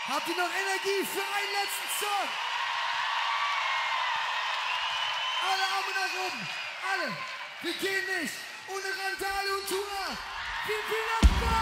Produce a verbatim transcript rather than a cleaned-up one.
Habt ihr noch Energie für einen letzten Song? Alle Arme nach oben. Alle. Wir gehen nicht ohne Randale und Tura. Vielen, vielen Dank.